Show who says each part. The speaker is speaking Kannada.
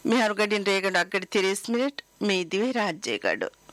Speaker 1: mi har gadin regado agadi 30 minute mi diwe rajje gado